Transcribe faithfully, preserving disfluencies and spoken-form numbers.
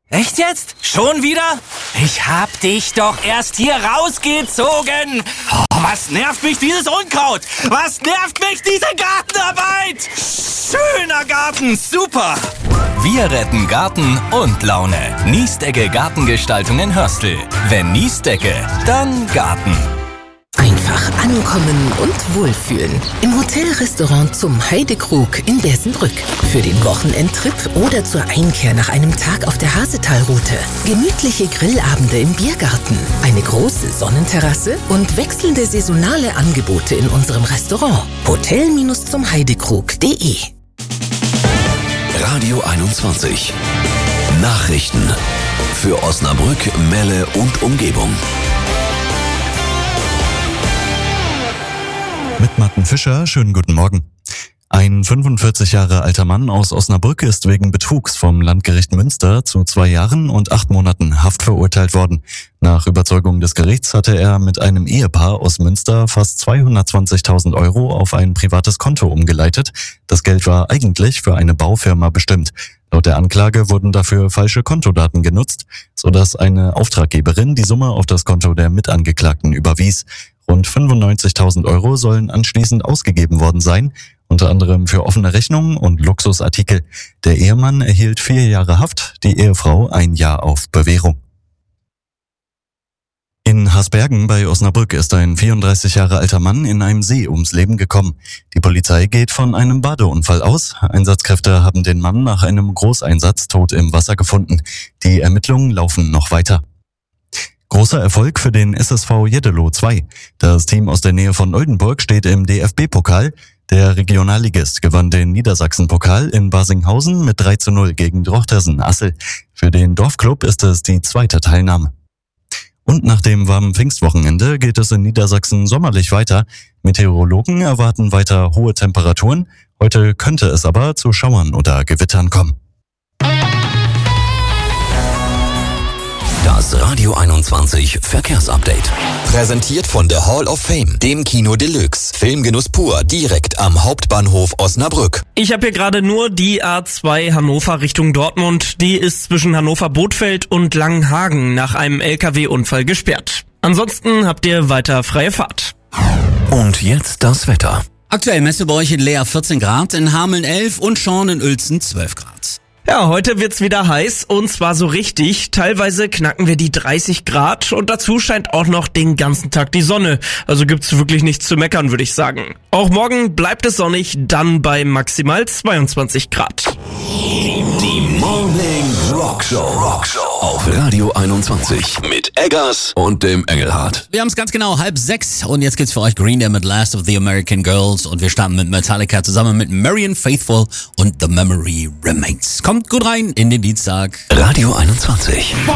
Echt jetzt? Schon wieder? Ich hab dich doch erst hier rausgezogen. Oh, was nervt mich dieses Unkraut? Was nervt mich diese Gartenarbeit? Schöner Garten, super. Wir retten Garten und Laune. Niesdecke Gartengestaltung in Hörstel. Wenn Niesdecke, dann Garten. Einfach ankommen und wohlfühlen. Im Hotelrestaurant zum Heidekrug in Bersenbrück. Für den Wochenendtrip oder zur Einkehr nach einem Tag auf der Hasetalroute. Gemütliche Grillabende im Biergarten. Eine große Sonnenterrasse und wechselnde saisonale Angebote in unserem Restaurant. hotel zum heidekrug punkt de Radio einundzwanzig. Nachrichten für Osnabrück, Melle und Umgebung. Mit Martin Fischer, schönen guten Morgen. Ein fünfundvierzig Jahre alter Mann aus Osnabrück ist wegen Betrugs vom Landgericht Münster zu zwei Jahren und acht Monaten Haft verurteilt worden. Nach Überzeugung des Gerichts hatte er mit einem Ehepaar aus Münster fast zweihundertzwanzigtausend Euro auf ein privates Konto umgeleitet. Das Geld war eigentlich für eine Baufirma bestimmt. Laut der Anklage wurden dafür falsche Kontodaten genutzt, sodass eine Auftraggeberin die Summe auf das Konto der Mitangeklagten überwies. Rund fünfundneunzigtausend Euro sollen anschließend ausgegeben worden sein, unter anderem für offene Rechnungen und Luxusartikel. Der Ehemann erhielt vier Jahre Haft, die Ehefrau ein Jahr auf Bewährung. In Hasbergen bei Osnabrück ist ein vierunddreißig Jahre alter Mann in einem See ums Leben gekommen. Die Polizei geht von einem Badeunfall aus. Einsatzkräfte haben den Mann nach einem Großeinsatz tot im Wasser gefunden. Die Ermittlungen laufen noch weiter. Großer Erfolg für den S S V Jeddelo zwei. Das Team aus der Nähe von Oldenburg steht im D F B-Pokal. Der Regionalligist gewann den Niedersachsen-Pokal in Barsinghausen mit drei zu null gegen Drochtersen-Assel. Für den Dorfclub ist es die zweite Teilnahme. Und nach dem warmen Pfingstwochenende geht es in Niedersachsen sommerlich weiter. Meteorologen erwarten weiter hohe Temperaturen. Heute könnte es aber zu Schauern oder Gewittern kommen. Das Radio einundzwanzig Verkehrsupdate. Präsentiert von der Hall of Fame, dem Kino Deluxe. Filmgenuss pur, direkt am Hauptbahnhof Osnabrück. Ich habe hier gerade nur die A zwei Hannover Richtung Dortmund. Die ist zwischen Hannover-Bothfeld und Langenhagen nach einem L K W-Unfall gesperrt. Ansonsten habt ihr weiter freie Fahrt. Und jetzt das Wetter. Aktuell Messe bei euch in Leer vierzehn Grad, in Hameln elf und Schorn in Uelzen zwölf Grad. Ja, heute wird's wieder heiß und zwar so richtig. Teilweise knacken wir die dreißig Grad und dazu scheint auch noch den ganzen Tag die Sonne. Also gibt's wirklich nichts zu meckern, würde ich sagen. Auch morgen bleibt es sonnig, dann bei maximal zweiundzwanzig Grad. Die Morning Rock Show. Rock Show auf Radio einundzwanzig mit Eggers und dem Engelhardt. Wir haben es ganz genau halb sechs und jetzt gibt's für euch Green Day mit Last of the American Girls und wir starten mit Metallica zusammen mit Marian Faithfull und The Memory Remains. Kommt gut rein in den Dienstag. Radio einundzwanzig. Fight